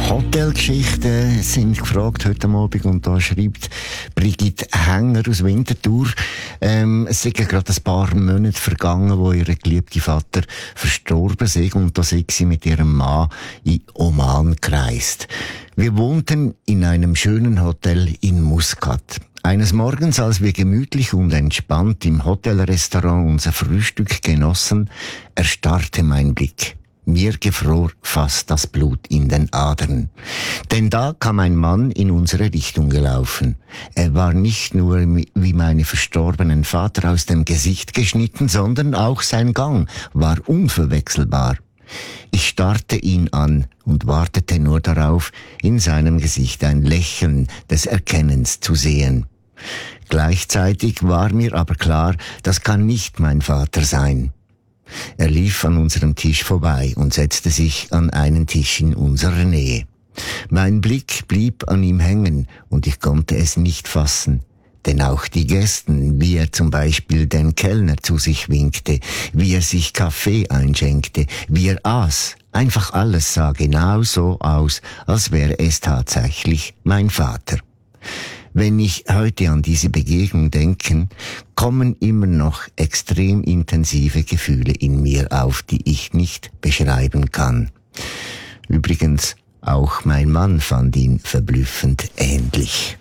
Hotelgeschichten sind gefragt heute Abend, und da schreibt Brigitte Hänger aus Winterthur, es sind gerade ein paar Monate vergangen, wo ihr geliebter Vater verstorben ist, und da sind sie mit ihrem Mann in Oman gereist. Wir wohnten in einem schönen Hotel in Muscat. Eines Morgens, als wir gemütlich und entspannt im Hotelrestaurant unser Frühstück genossen, erstarrte mein Blick. Mir gefror fast das Blut in den Adern. Denn da kam ein Mann in unsere Richtung gelaufen. Er war nicht nur wie meine verstorbenen Vater aus dem Gesicht geschnitten, sondern auch sein Gang war unverwechselbar. Ich starrte ihn an und wartete nur darauf, in seinem Gesicht ein Lächeln des Erkennens zu sehen. Gleichzeitig war mir aber klar, das kann nicht mein Vater sein. Er lief an unserem Tisch vorbei und setzte sich an einen Tisch in unserer Nähe. Mein Blick blieb an ihm hängen und ich konnte es nicht fassen. Denn auch die Gästen, wie er zum Beispiel den Kellner zu sich winkte, wie er sich Kaffee einschenkte, wie er aß, einfach alles sah genau so aus, als wäre es tatsächlich mein Vater. Wenn ich heute an diese Begegnung denke, kommen immer noch extrem intensive Gefühle in mir auf, die ich nicht beschreiben kann. Übrigens, auch mein Mann fand ihn verblüffend ähnlich.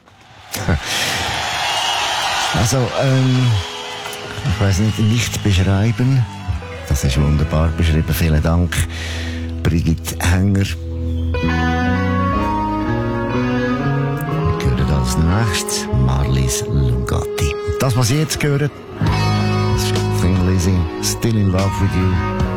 Also, ich weiss nicht beschreiben. Das ist wunderbar beschrieben. Vielen Dank, Brigitte Hänger. Als nächstes Marlies Lugatti. Das, was ihr jetzt gehört, ist Thin Lizzy, Still in Love with You.